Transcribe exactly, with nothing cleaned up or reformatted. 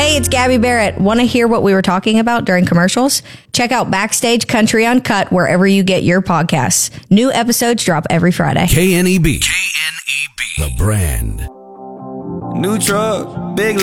Hey, it's Gabby Barrett. Want to hear what we were talking about during commercials? Check out Backstage Country Uncut wherever you get your podcasts. New episodes drop every Friday. K N E B. K N E B. The brand. New truck, big